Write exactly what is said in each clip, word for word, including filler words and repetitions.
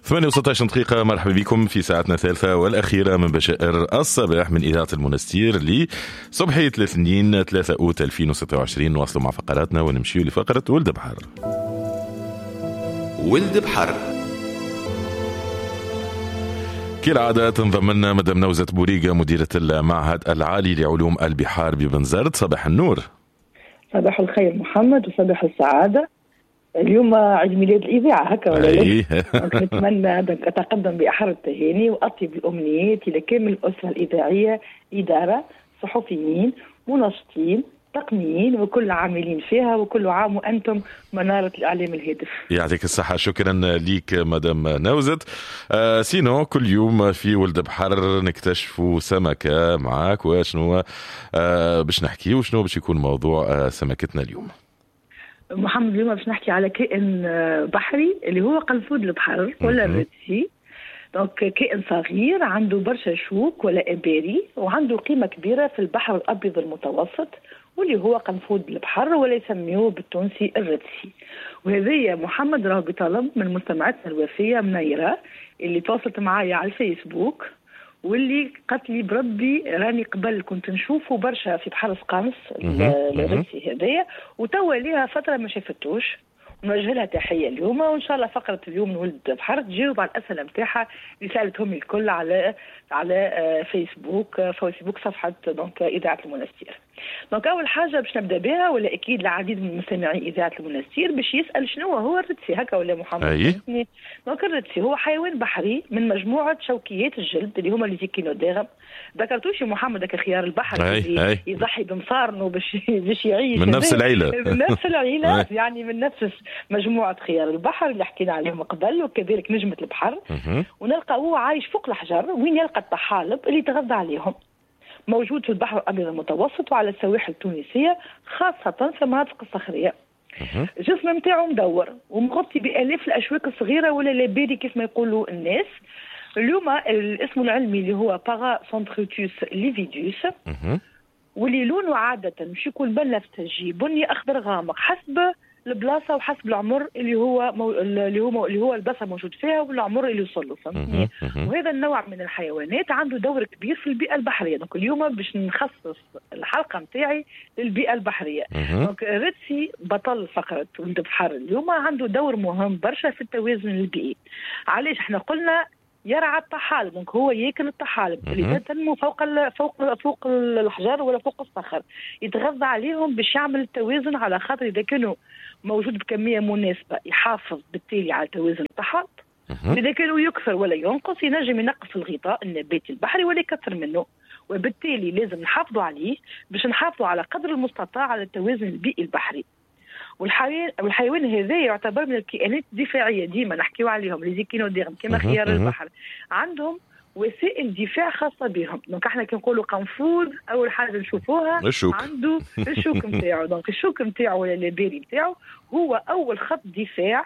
ثمانية وستة عشر دقيقة. مرحبا بكم في ساعتنا الثالثة والأخيرة من بشائر الصباح من إذاعة المنستير لصبحية الاثنين ثلاثة أوت ألفين وستة وعشرين. نواصلوا مع فقراتنا ونمشيو لفقرة ولد بحر. ولد بحر كالعادة تنضم لنا مدام نوزة بوريقة مديرة المعهد العالي لعلوم البحار ببنزرت. صباح النور. صباح الخير محمد وصباح السعادة. اليوم عيد ميلاد الإذاعة هكا ولا لا؟ نتمنى أتقدم بأحر التهاني وأطيب الأمنيات إلى كامل الأسرة الإذاعية، إدارة، صحفيين، منشطين، تقنيين وكل عاملين فيها، وكل عام وأنتم منارة الإعلام الهادف. يعطيك الصحة. شكرا ليك مدام نوزت. آه سينو كل يوم في ولد بحر نكتشفوا سمكة معاك، وشنو آه باش نحكي وشنو باش يكون موضوع آه سمكتنا اليوم؟ محمد اليوم باش نحكي على كائن بحري اللي هو قنفذ البحر ولا الرتسي. دونك كائن صغير عنده برشا شوك ولا اباري وعنده قيمه كبيره في البحر الابيض المتوسط، واللي هو قنفذ البحر ولا يسميوه بالتونسي الرتسي. وهذه محمد راه بطلب من مستمعتنا الوفيه منيره اللي تواصلت معايا على الفيسبوك، واللي قالت لي بربي راني قبل كنت نشوفه برشا في بحر سقامس الرتسي هذايا، وتوا ليها فتره ما شافتوش. نوجه لها تحيه اليوم، وان شاء الله فقره اليوم نولد بحر تجاوب على الاسئله نتاعها اللي سالتهم الكل على على فيسبوك فيسبوك صفحه دونك اذاعه المنستير. دونك اول حاجه باش نبدا بها، ولا اكيد العديد من مستمعي اذاعه المنستير باش يسال شنو هو الرتسي هكا ولا محمد؟ أي. دونك الرتسي هو حيوان بحري من مجموعه شوكيات الجلد اللي هما الزيكينوديرم. ذكرتوش يا محمد هكا خيار البحر اللي يضحي بمصارنه باش باش يعيش من نفس العيله من نفس العيله يعني من نفس مجموعه خيار البحر اللي حكينا عليهم قبل، وكذلك نجمه البحر. ونلقى هو عايش فوق الحجر وين يلقى الطحالب اللي يتغذى عليهم. موجود في البحر الابيض المتوسط وعلى السواحل التونسيه خاصه في المناطق الصخريه. الجسم نتاعو مدور ومغطي بالاف الاشواك الصغيره ولا لابيري كيف ما يقولوا الناس. اليوم الاسم العلمي اللي هو باغاسونتروتوس ليفيدوس، واللي لونه عاده مش يكون بنفسجي بني اخضر غامق حسب البلاصه وحسب العمر اللي هو مو... اللي هو اللي هو البلاصه موجود فيها والعمر اللي يوصل له. فهمتني؟ وهذا النوع من الحيوانات عنده دور كبير في البيئه البحريه. دونك اليوم باش نخصص الحلقه نتاعي للبيئه البحريه. دونك الرتسي بطل فقره ولد بحر اليوم عنده دور مهم برشا في التوازن البيئي. علاش احنا قلنا يرعى الطحالب؟ دونك هو ياكل الطحالب اللي تنمو فوق فوق فوق الحجر ولا فوق الصخر، يتغذى عليهم باش يعمل التوازن، على خاطر اذا كانوا موجود بكميه مناسبه يحافظ بالتالي على توازن الطحالب. اذا كانوا يكثر ولا ينقص ينجم ينقص الغطاء النباتي البحري ولا يكثر منه، وبالتالي لازم نحافظوا عليه باش نحافظوا على قدر المستطاع على التوازن البيئي البحري. والحيوان والحيوان هذا يعتبر من الكائنات الدفاعيه، ديما نحكيو عليهم لي زيكينوديرم كما خيار البحر، عندهم وسائل دفاع خاصه بهم. دونك احنا كي نقولوا قنفذ اول حاجه نشوفوها الشوك. عنده الشوك نتاعو. دونك الشوك نتاعو ولا اللابيري نتاعو هو اول خط دفاع.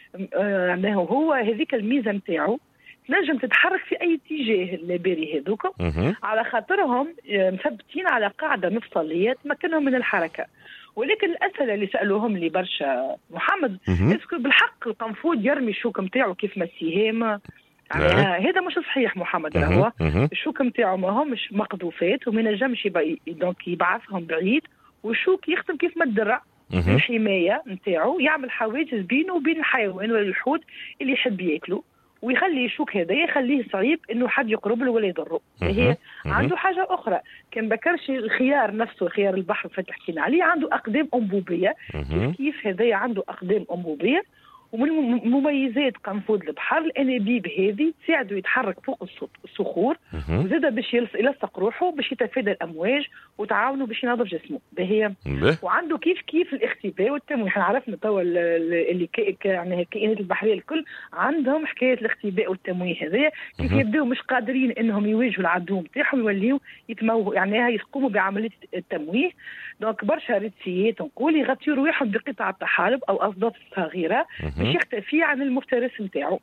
آه هو هذيك الميزه نتاعو تنجم تتحرك في اي اتجاه اللابيري هذوك، على خاطرهم مثبتين على قاعده مفصليه تمكنهم من الحركه. ولكن الاسئله اللي سالوهم لي برشا محمد، اسكو بالحق القنفذ يرمي الشوك نتاعو كيف ما السهام؟ يعني هذا مش صحيح محمد. راهو الشوك نتاعو ما همش مقذوفات وما نجمش دونك يبعثهم بعيد، والشوك يخدم كيف ما الدرع الحمايه نتاعو، يعمل حواجز بينه وبين الحيوان ولا الحوت اللي يحب ياكله، ويخلي الشوك هذا يخليه صعيب انه حد يقرب له ولا يضره. هي عنده حاجه اخرى كان بكرش الخيار نفسه، خيار البحر فتحكينا عليه، عنده اقدام انبوبيه. كيف هذا عنده اقدام انبوبيه، ومن مميزات قنفذ البحر الانابيب هذه تساعده يتحرك فوق الصخور، وزاده باش يلصق روحه باش يتفادى الامواج وتعاونه باش ينظف جسمه. هي وعنده كيف كيف الاختباء والتمويه. احنا عرفنا توا اللي يعني الكائنات البحريه الكل عندهم حكايه الاختباء والتمويه هذايا، كيف يبداو مش قادرين انهم يواجهوا العدو نتاعهم يوليو يتموه، يعني يقوموا بعمليه التمويه. دونك برشا رتسيات نقول يغطيوا رواحهم بقطع طحالب او اصداف صغيره باش يختفي عن المفترس نتاعو.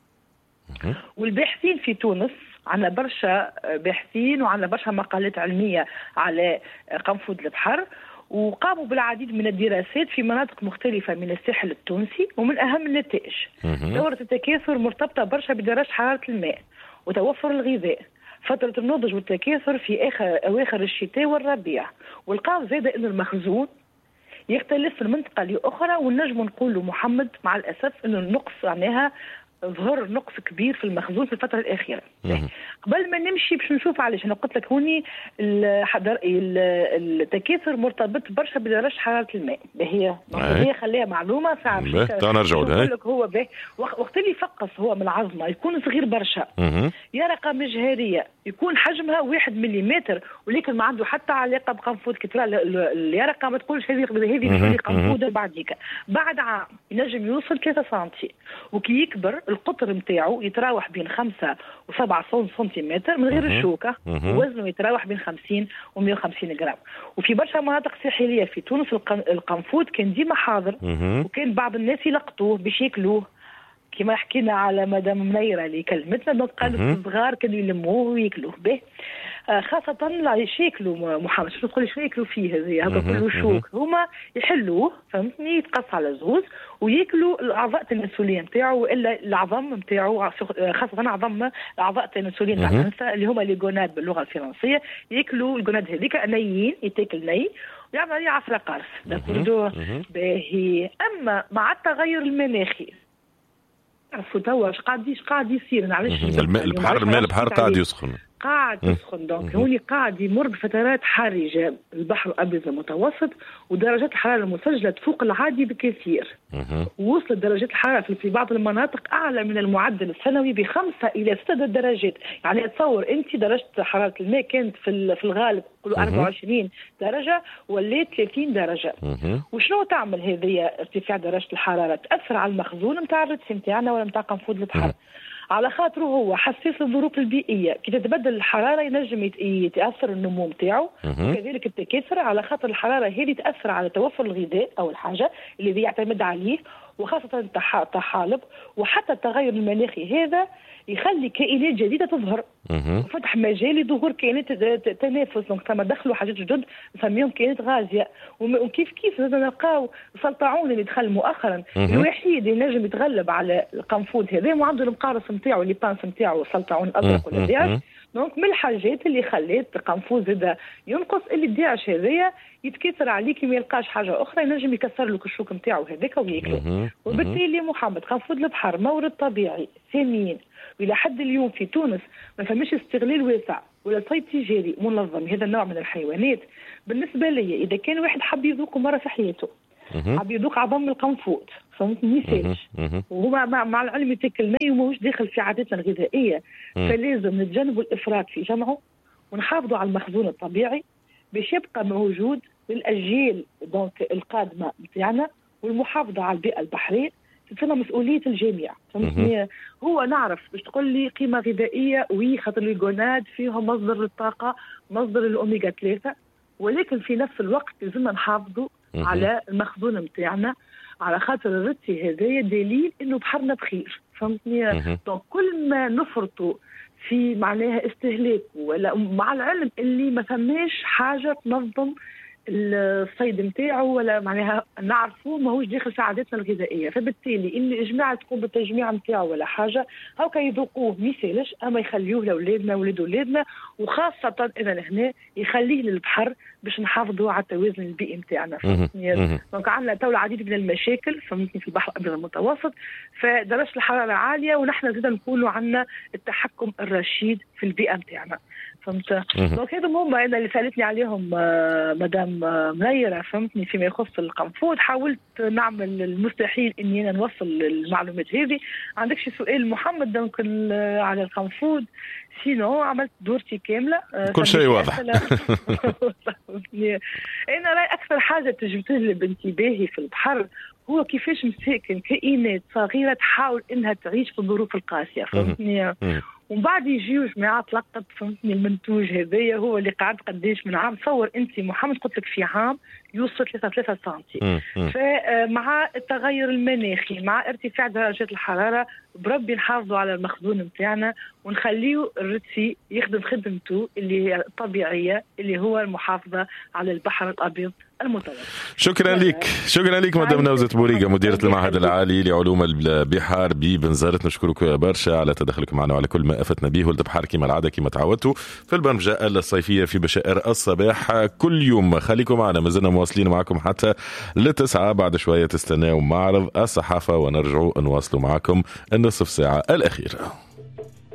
والباحثين في تونس عندنا برشا باحثين وعندنا برشا مقالات علميه على قنفذ البحر، وقاموا بالعديد من الدراسات في مناطق مختلفة من الساحل التونسي. ومن أهم النتائج دورة التكاثر مرتبطة برشا بدرجة حرارة الماء وتوفر الغذاء، فترة النضج والتكاثر في آخر أواخر الشتاء والربيع. والقاو زاد أن المخزون يختلف من منطقة لأخرى، ونجم نقول محمد مع الأسف أنه النقص معناها ظهر نقص كبير في المخزون في الفترة الأخيرة. قبل ما نمشي باش نشوف علاش أنا قلت لك هوني التكاثر مرتبط برشا بدرجة حرارة الماء. هي هي خليها معلومة ساعة نرجعوا لها. هو به وقت اللي يفقس هو من العظمة يكون صغير برشا، يرقة مجهرية يكون حجمها واحد مليمتر، ولكن ما عنده حتى علاقة بقنفود كترة. اليرقة ما تقولش هذه هذه قنفودة بعديك بعد عام ينجم يوصل ثلاثة سنتي، وكي يكبر القطر نتاعو يتراوح بين خمسة وسبعة سنتيمتر من غير الشوكة، ووزنه يتراوح بين خمسين ومئة وخمسين جرام. وفي برشا مناطق ساحلية في تونس القنفود كان ديما حاضر، وكان بعض الناس يلقطوه باش ياكلوه كما حكينا على مدام منيرة اللي كلمتنا. دونك قالوا الصغار كانوا يلموه وياكلوه به، خاصة لا يشيكلوا محمد شنو تقولي شنو ياكلوا فيه هذه هذا كله شوك. هما يحلوه فهمتني يتقص على زوز وياكلوا الاعضاء التناسليه نتاعو والا العظم نتاعو، خاصة عظم الاعضاء التناسليه نتاع الانثى اللي هما لي جوناد باللغة الفرنسية. ياكلوا الجوناد هذيك نيين يتاكل ني ويعمل عليه عصرة قارص داكوردو باهي. اما مع التغير المناخي عرفوا توا اش قاعد ايش قاعد يصير معلش الماء البحر الماء البحر قاعد يسخن قاعد يسخن. دونك هوني قاعد يمر بفترات حرجة البحر الأبيض المتوسط، ودرجات الحرارة المسجلة تفوق العادي بكثير. ووصلت درجات الحرارة في بعض المناطق أعلى من المعدل السنوي بخمسة إلى ستة درجات. يعني تصور أنت درجة حرارة الماء كانت في في الغالب أربعة وعشرين درجة ولات ثلاثين درجة. وشنو تعمل هذه ارتفاع درجة الحرارة؟ تأثر على المخزون نتاع الرتس نتاعنا ولا نتاع قنفود البحر، على خاطره هو حساس للظروف البيئيه. كي تتبدل الحراره ينجم يتاثر النمو نتاعو، وكذلك التكاثر على خاطر الحراره هذه تاثر على توفر الغذاء اول حاجه اللي يعتمد عليه، وخاصه الطحالب. وحتى التغير المناخي هذا يخلي كائنات جديده تظهر وفتح مجال لظهور كائنات تنافس. دونك ثم دخلوا حاجات جدد نسميهم كائنات غازيه. وكيف كيف نلقاو سلطعون اللي دخل مؤخرا الوحيد اللي نجم يتغلب على القنفود هذا وعنده المقارص نتاعو اللي بانس نتاعو سلطعون الازرق ولا داعش. دونك من الحاجات اللي خلات القنفود هذا ينقص اللي داعش هذايا يتكاثر عليه كي ما يلقاش حاجه اخرى ينجم يكسر له الشوك نتاعو هذاك وياكله. وبالتالي محمد قنفود البحر مورد طبيعي ثمين، والى حد اليوم في تونس ما فماش استغلال واسع ولا صيد تجاري منظم هذا النوع من الحيوانات. بالنسبه لي اذا كان واحد حب يذوق مره في حياته حب يذوق عظم القنفود فهمتني يسالش، وهو مع, مع العلم يتاكل ني وماهوش داخل في عاداتنا الغذائيه، فلازم نتجنبوا الافراط في جمعه ونحافظوا على المخزون الطبيعي باش يبقى موجود للاجيال دونك القادمه نتاعنا، والمحافظه على البيئه البحريه تسمى مسؤوليه الجميع. فهمتني؟ هو نعرف باش تقول لي قيمه غذائيه وي خاطر الجوناد فيهم مصدر للطاقه مصدر الاوميجا ثلاثة، ولكن في نفس الوقت لازمنا نحافظوا على المخزون نتاعنا على خاطر الرتي هذايا دليل انه بحرنا بخير. فهمتني؟ دونك كل ما نفرطوا في معناها استهلاك ولا مع العلم اللي ما فماش حاجه تنظم الصيد نتاعو ولا معناها نعرفوه ماهوش داخل في عاداتنا الغذائيه، فبالتالي اللي اجماع تقوم بالتجميع نتاعو ولا حاجه هاكا يذوقوه ميسالش، اما يخليوه لاولادنا ولاد اولادنا، وخاصه اذا هنا يخليه للبحر باش نحافظوا على التوازن البيئي نتاعنا. دونك عندنا تو العديد من المشاكل فهمتني في البحر الابيض المتوسط، فدرجه الحراره عاليه ونحن زيدا نكونوا عندنا التحكم الرشيد في البيئه نتاعنا. فهمت؟ دونك هذا هما انا اللي سالتني عليهم مدام منيرة فهمتني فيما يخص القنفود. حاولت نعمل المستحيل اني انا نوصل المعلومات هذه. عندك شي سؤال محمد دونك على القنفود؟ سينو عملت دورتي كامله كل شيء واضح. انا راي اكثر حاجه تجذب انتباهي في البحر هو كيفاش مساكن كائنات صغيره تحاول انها تعيش في الظروف القاسيه. فهمتني؟ ومن بعد يجيو جماعه تلقط فهمتني المنتوج هذايا هو اللي قعد قداش من عام. تصور انت محمد قلت لك في عام يوصل ثلاثة ثلاثة سنتي. فمع التغير المناخي مع ارتفاع درجات الحرارة بربي نحافظوا على المخزون متاعنا ونخليه الرتسي يخدم خدمته اللي هي الطبيعية اللي هو المحافظة على البحر الأبيض المتوسط. شكرا لك شكرا لك مدام نوزة بوريقة مديرة المعهد العالي لعلوم البحار ببنزرت. نشكرك برشا على تدخلك معنا وعلى كل ما أفتنا به. ولد بحار كما العادة كما تعودتوا في البرمجة الصيفية في بشائر الصباح كل يوم. خليكم معنا مازلنا مواصلين معكم حتى لتسعة. بعد شوية تستناوا معرض الصحافة ونرجعوا نواصلوا معكم النصف ساعة الأخيرة.